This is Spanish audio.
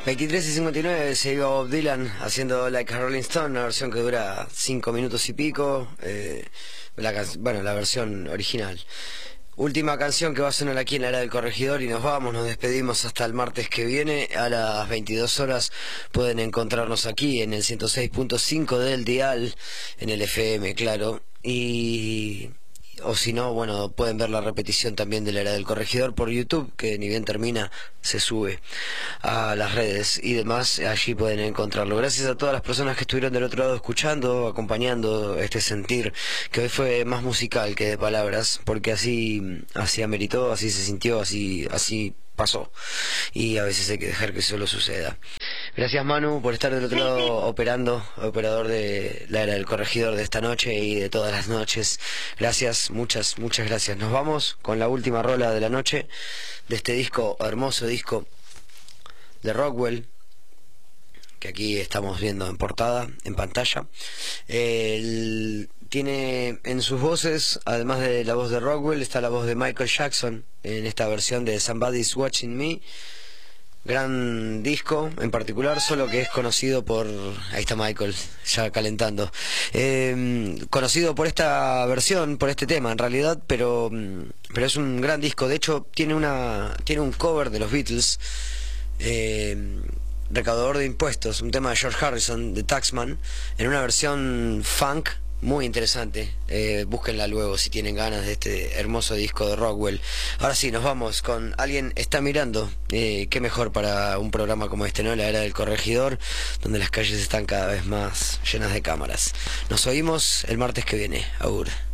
23:59 se iba Bob Dylan haciendo Like a Rolling Stone, una versión que dura 5 minutos y pico, la versión original. Última canción que va a sonar aquí en la Era del Corregidor y nos despedimos hasta el martes que viene a las 22 horas. Pueden encontrarnos aquí en el 106.5 del dial, en el FM, claro, o si no, bueno, pueden ver la repetición también de la Era del Corregidor por YouTube, que ni bien termina, se sube a las redes y demás, allí pueden encontrarlo. Gracias a todas las personas que estuvieron del otro lado escuchando, acompañando este sentir, que hoy fue más musical que de palabras, porque así ameritó, así se sintió, así pasó, y a veces hay que dejar que solo suceda. Gracias, Manu, por estar del otro lado operador de la Era del Corregidor de esta noche y de todas las noches. Gracias, muchas gracias. Nos vamos con la última rola de la noche de este disco, hermoso disco de Rockwell, que aquí estamos viendo en portada, en pantalla. Tiene en sus voces, además de la voz de Rockwell, está la voz de Michael Jackson en esta versión de Somebody's Watching Me. Gran disco en particular, solo que es conocido por... Ahí está Michael, ya calentando. Conocido por esta versión, por este tema en realidad, pero es un gran disco. De hecho, tiene un cover de los Beatles, Recaudador de Impuestos, un tema de George Harrison, de Taxman, en una versión funk muy interesante. Búsquenla luego si tienen ganas de este hermoso disco de Rockwell. Ahora sí, nos vamos con Alguien está mirando. Qué mejor para un programa como este, ¿no? La Era del Corregidor, donde las calles están cada vez más llenas de cámaras. Nos oímos el martes que viene. Agur.